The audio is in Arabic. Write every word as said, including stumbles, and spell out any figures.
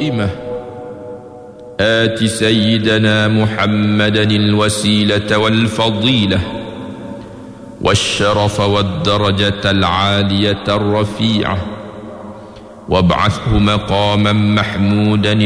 قائمة آت سيدنا محمدا الوسيلة والفضيلة والشرف والدرجة العالية الرفيعة وابعثه مقاما محمودا